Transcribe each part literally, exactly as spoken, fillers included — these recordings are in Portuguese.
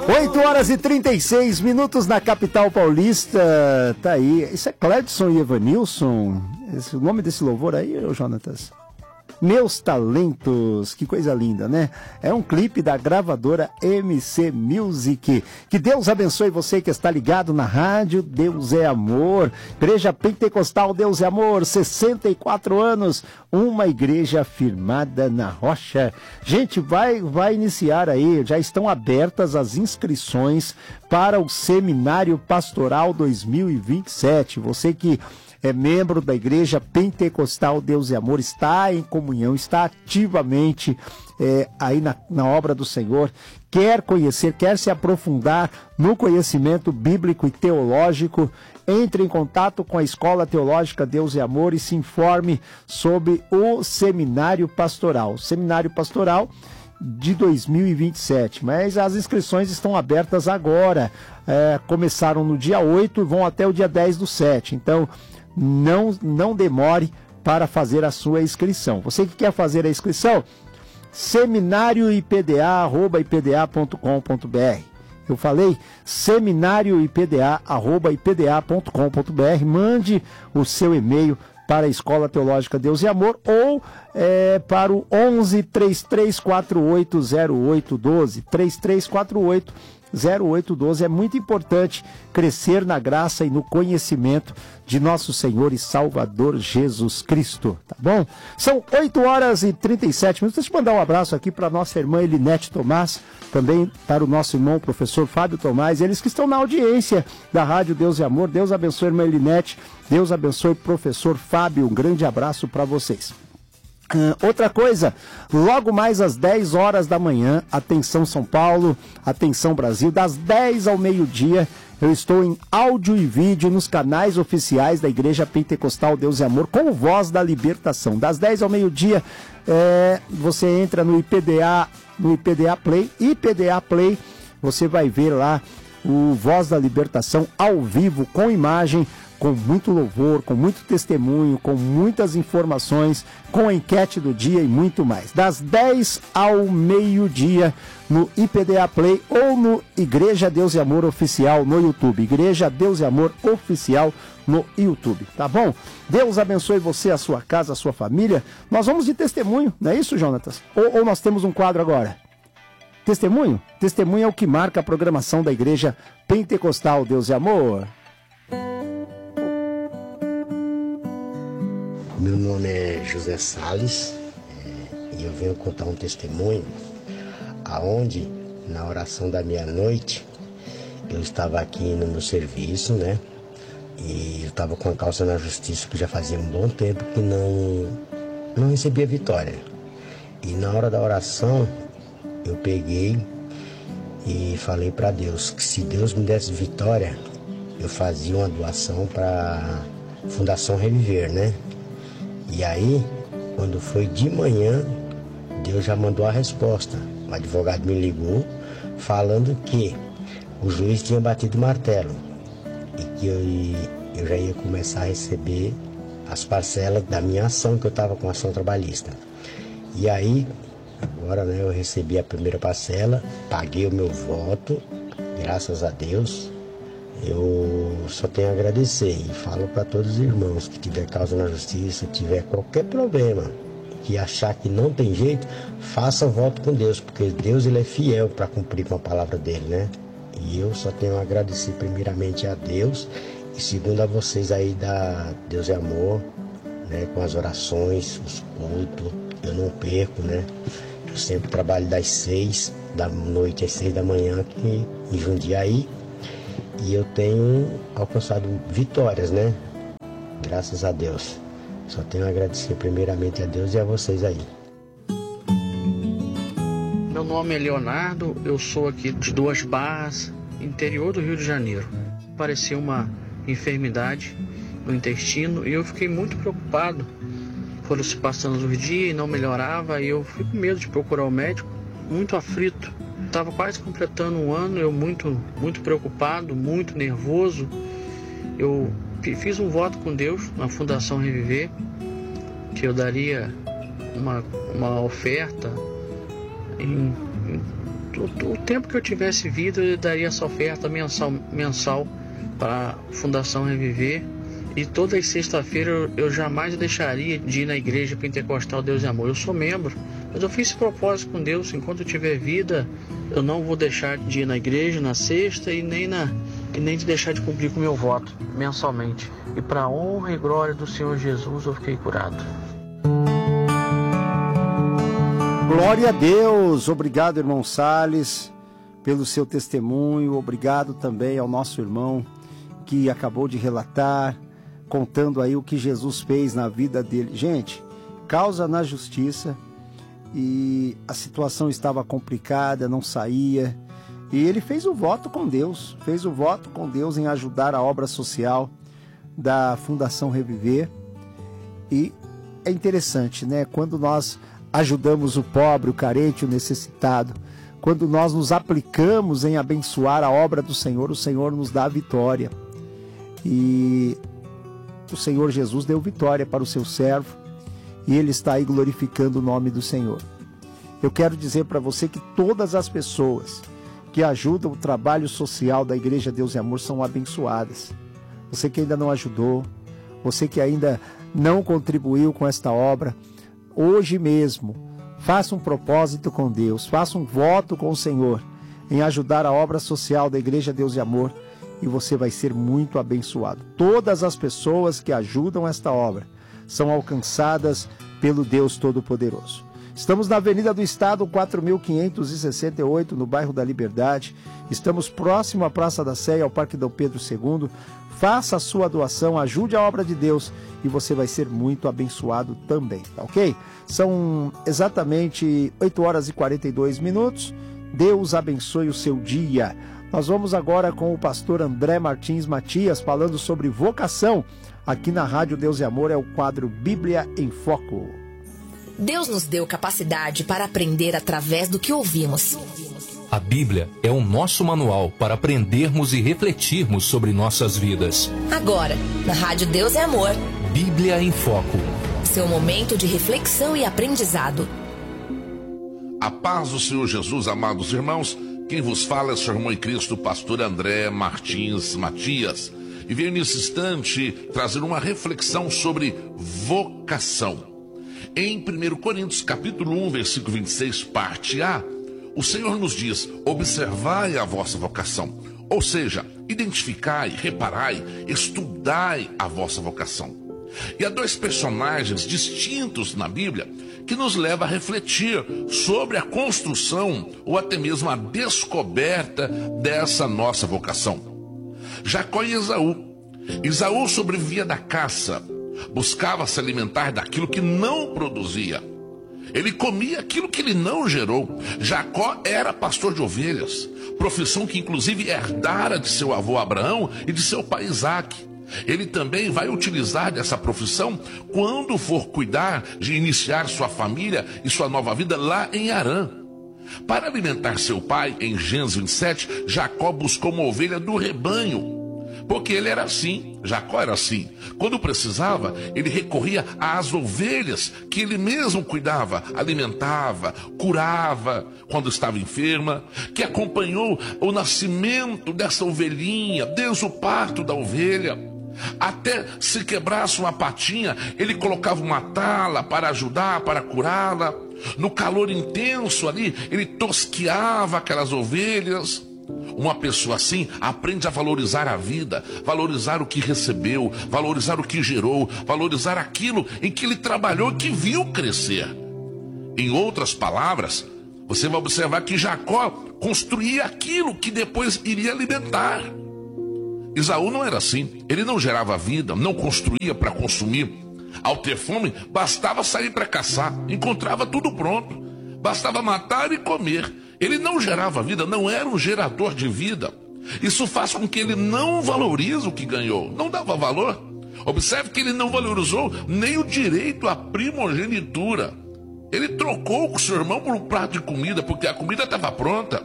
oito horas e trinta e seis minutos na capital paulista. Tá aí. Isso é Cledson e Evanilson? Esse, o nome desse louvor aí, ô Jonatas? Meus Talentos, que coisa linda, né? É um clipe da gravadora M C Music. Que Deus abençoe você que está ligado na rádio. Deus é amor. Igreja Pentecostal Deus é Amor, sessenta e quatro anos, uma igreja firmada na rocha. Gente, vai, vai iniciar aí, já estão abertas as inscrições para o Seminário Pastoral dois mil e vinte e sete. Você que é membro da Igreja Pentecostal Deus e Amor, está em comunhão, está ativamente é, aí na, na obra do Senhor, quer conhecer, quer se aprofundar no conhecimento bíblico e teológico, entre em contato com a Escola Teológica Deus e Amor e se informe sobre o Seminário Pastoral. O Seminário Pastoral de dois mil e vinte e sete, mas as inscrições estão abertas agora, é, começaram no dia oito e vão até o dia dez do sete, então Não, não demore para fazer a sua inscrição. Você que quer fazer a inscrição, seminário I P D A arroba I P D A ponto com ponto B R. Eu falei seminário I P D A arroba I P D A ponto com ponto B R. Mande o seu e-mail para a Escola Teológica Deus e Amor ou é, para o onze, três três quatro oito, zero oito um dois, três três quatro oito, zero oito um dois. É muito importante crescer na graça e no conhecimento de nosso Senhor e Salvador Jesus Cristo, tá bom? São oito horas e trinta e sete minutos. Deixa eu mandar um abraço aqui para nossa irmã Elinete Tomás, também para o nosso irmão professor Fábio Tomás, eles que estão na audiência da Rádio Deus e Amor. Deus abençoe a irmã Elinete, Deus abençoe o professor Fábio, um grande abraço para vocês. Uh, outra coisa, logo mais às dez horas da manhã, atenção São Paulo, atenção Brasil, das dez ao meio-dia, eu estou em áudio e vídeo nos canais oficiais da Igreja Pentecostal Deus e Amor, com Voz da Libertação. Das dez ao meio-dia, é, você entra no I P D A, no I P D A Play, I P D A Play, você vai ver lá o Voz da Libertação ao vivo, com imagem, com muito louvor, com muito testemunho, com muitas informações, com a enquete do dia e muito mais. Das dez ao meio-dia no I P D A Play ou no Igreja Deus e Amor Oficial no YouTube. Igreja Deus e Amor Oficial no YouTube, tá bom? Deus abençoe você, a sua casa, a sua família. Nós vamos de testemunho, não é isso, Jonatas? Ou, ou nós temos um quadro agora? Testemunho? Testemunho é o que marca a programação da Igreja Pentecostal Deus e Amor. Meu nome é José Salles é, e eu venho contar um testemunho aonde, na oração da meia-noite, eu estava aqui no meu serviço, né? E eu estava com a causa na justiça que já fazia um bom tempo que não, não recebia vitória. E na hora da oração, eu peguei e falei para Deus que se Deus me desse vitória, eu fazia uma doação para a Fundação Reviver, né? E aí, quando foi de manhã, Deus já mandou a resposta. O advogado me ligou falando que o juiz tinha batido o martelo e que eu, eu já ia começar a receber as parcelas da minha ação, que eu estava com ação trabalhista. E aí, agora, né, eu recebi a primeira parcela, paguei o meu voto, graças a Deus. Eu só tenho a agradecer e falo para todos os irmãos que tiver causa na justiça, tiver qualquer problema, que achar que não tem jeito, faça voto com Deus, porque Deus ele é fiel para cumprir com a palavra dele, né? E eu só tenho a agradecer primeiramente a Deus e segundo a vocês aí da Deus é Amor, né? Com as orações, os cultos, eu não perco, né? Eu sempre trabalho das seis da noite às seis da manhã aqui em Jundiaí. E eu tenho alcançado vitórias, né? Graças a Deus. Só tenho a agradecer primeiramente a Deus e a vocês aí. Meu nome é Leonardo, eu sou aqui de Duas Barras, interior do Rio de Janeiro. Apareceu uma enfermidade no intestino e eu fiquei muito preocupado. Foram se passando os dias e não melhorava e eu fiquei com medo de procurar o médico, muito aflito. Estava quase completando um ano, eu muito, muito preocupado, muito nervoso. Eu fiz um voto com Deus na Fundação Reviver, que eu daria uma, uma oferta em, em o, o tempo que eu tivesse vida, eu daria essa oferta mensal, mensal para a Fundação Reviver. E todas as sextas-feiras eu, eu jamais deixaria de ir na igreja pentecostal Deus e Amor. Eu sou membro, mas eu fiz esse propósito com Deus. Enquanto eu tiver vida, eu não vou deixar de ir na igreja na sexta e nem, na, e nem de deixar de cumprir com o meu voto mensalmente. E para a honra e glória do Senhor Jesus, eu fiquei curado. Glória a Deus. Obrigado, irmão Salles, pelo seu testemunho. Obrigado também ao nosso irmão que acabou de relatar, contando aí o que Jesus fez na vida dele. Gente, causa na justiça, e a situação estava complicada, não saía, e ele fez o voto com Deus, fez o voto com Deus em ajudar a obra social da Fundação Reviver. E é interessante, né? Quando nós ajudamos o pobre, o carente, o necessitado, quando nós nos aplicamos em abençoar a obra do Senhor, o Senhor nos dá a vitória. E o Senhor Jesus deu vitória para o seu servo, e ele está aí glorificando o nome do Senhor. Eu quero dizer para você que todas as pessoas que ajudam o trabalho social da Igreja Deus e Amor são abençoadas. Você que ainda não ajudou, você que ainda não contribuiu com esta obra, hoje mesmo, faça um propósito com Deus, faça um voto com o Senhor em ajudar a obra social da Igreja Deus e Amor, e você vai ser muito abençoado. Todas as pessoas que ajudam esta obra são alcançadas pelo Deus Todo-Poderoso. Estamos na Avenida do Estado, quatro mil quinhentos e sessenta e oito, no bairro da Liberdade. Estamos próximo à Praça da Sé, ao Parque Dom Pedro segundo. Faça a sua doação, ajude a obra de Deus, e você vai ser muito abençoado também, tá ok? São exatamente oito horas e quarenta e dois minutos. Deus abençoe o seu dia. Nós vamos agora com o pastor André Martins Matias, falando sobre vocação. Aqui na Rádio Deus e Amor é o quadro Bíblia em Foco. Deus nos deu capacidade para aprender através do que ouvimos. A Bíblia é o nosso manual para aprendermos e refletirmos sobre nossas vidas. Agora, na Rádio Deus e Amor, Bíblia em Foco. Seu momento de reflexão e aprendizado. A paz do Senhor Jesus, amados irmãos. Quem vos fala é o seu irmão em Cristo, pastor André Martins Matias. E venho nesse instante trazer uma reflexão sobre vocação. Em primeiro Coríntios, capítulo um, versículo vinte e seis, parte A, o Senhor nos diz: observai a vossa vocação. Ou seja, identificai, reparai, estudai a vossa vocação. E há dois personagens distintos na Bíblia que nos leva a refletir sobre a construção ou até mesmo a descoberta dessa nossa vocação. Jacó e Esaú. Esaú sobrevivia da caça, buscava se alimentar daquilo que não produzia. Ele comia aquilo que ele não gerou. Jacó era pastor de ovelhas, profissão que inclusive herdara de seu avô Abraão e de seu pai Isaque. Ele também vai utilizar dessa profissão quando for cuidar de iniciar sua família e sua nova vida lá em Harã. Para alimentar seu pai, em Gênesis vinte e sete, Jacó buscou uma ovelha do rebanho. Porque ele era assim, Jacó era assim. Quando precisava, ele recorria às ovelhas que ele mesmo cuidava, alimentava, curava quando estava enferma, que acompanhou o nascimento dessa ovelhinha, desde o parto da ovelha. Até se quebrasse uma patinha, ele colocava uma tala para ajudar, para curá-la. No calor intenso ali, ele tosquiava aquelas ovelhas. Uma pessoa assim aprende a valorizar a vida, valorizar o que recebeu, valorizar o que gerou, valorizar aquilo em que ele trabalhou e que viu crescer. Em outras palavras, você vai observar que Jacó construía aquilo que depois iria alimentar. Esaú não era assim. Ele não gerava vida, não construía para consumir. Ao ter fome, bastava sair para caçar, encontrava tudo pronto. Bastava matar e comer. Ele não gerava vida, não era um gerador de vida. Isso faz com que ele não valorize o que ganhou, não dava valor. Observe que ele não valorizou nem o direito à primogenitura. Ele trocou com o seu irmão por um prato de comida, porque a comida estava pronta.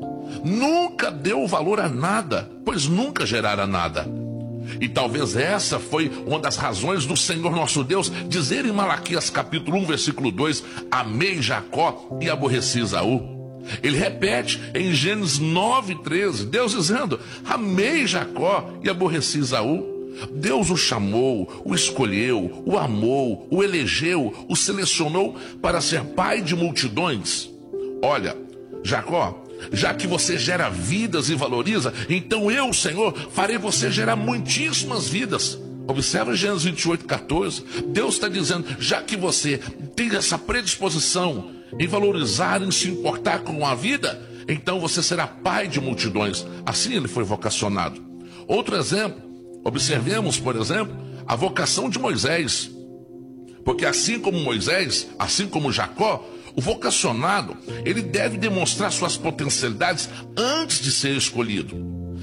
Nunca deu valor a nada, pois nunca gerara nada. E talvez essa foi uma das razões do Senhor nosso Deus dizer em Malaquias capítulo um, versículo dois: amei Jacó e aborreci Esaú. Ele repete em Gênesis nove, treze, Deus dizendo: amei Jacó e aborreci Esaú. Deus o chamou, o escolheu, o amou, o elegeu, o selecionou para ser pai de multidões. Olha, Jacó, já que você gera vidas e valoriza, então eu, Senhor, farei você gerar muitíssimas vidas. Observa Gênesis vinte e oito, quatorze. Deus está dizendo: já que você tem essa predisposição em valorizar, em se importar com a vida, então você será pai de multidões. Assim ele foi vocacionado. Outro exemplo, observemos, por exemplo, a vocação de Moisés. Porque assim como Moisés, assim como Jacó, o vocacionado, ele deve demonstrar suas potencialidades antes de ser escolhido.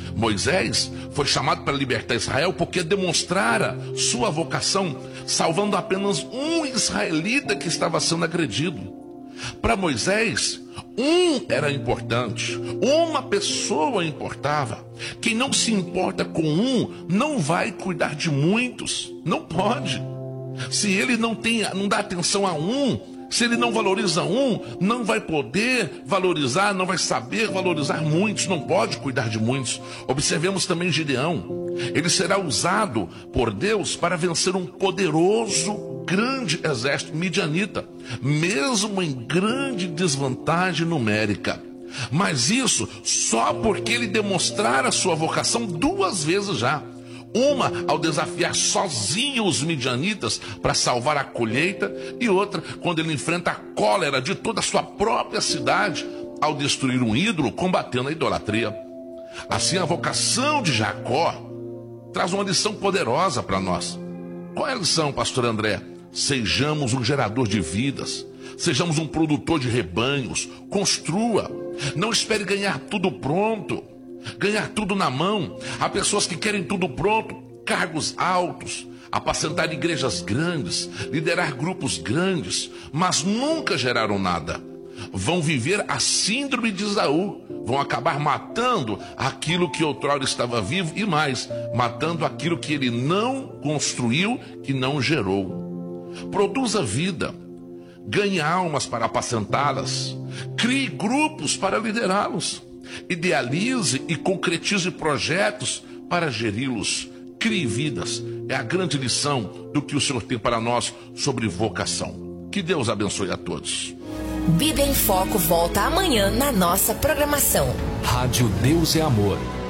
Moisés foi chamado para libertar Israel porque demonstrara sua vocação, salvando apenas um israelita que estava sendo agredido. Para Moisés, um era importante, uma pessoa importava. Quem não se importa com um, não vai cuidar de muitos, não pode. Se ele não tem, não dá atenção a um, se ele não valoriza um, não vai poder valorizar, não vai saber valorizar muitos, não pode cuidar de muitos. Observemos também Gideão. Ele será usado por Deus para vencer um poderoso, grande exército midianita, mesmo em grande desvantagem numérica. Mas isso só porque ele demonstrara sua vocação duas vezes já. Uma ao desafiar sozinho os midianitas para salvar a colheita, e outra quando ele enfrenta a cólera de toda a sua própria cidade ao destruir um ídolo, combatendo a idolatria. Assim, a vocação de Jacó traz uma lição poderosa para nós. Qual é a lição, pastor André? Sejamos um gerador de vidas, sejamos um produtor de rebanhos, construa, não espere ganhar tudo pronto. Ganhar tudo na mão. Há pessoas que querem tudo pronto, cargos altos, apacentar igrejas grandes, liderar grupos grandes, mas nunca geraram nada. Vão viver a síndrome de Esaú, vão acabar matando aquilo que outrora estava vivo e mais, matando aquilo que ele não construiu, que não gerou. Produza vida, ganhe almas para apacentá-las, crie grupos para liderá-los. Idealize e concretize projetos para geri-los. Crie vidas. É a grande lição do que o Senhor tem para nós sobre vocação. Que Deus abençoe a todos. Bíblia em Foco volta amanhã na nossa programação. Rádio Deus é Amor.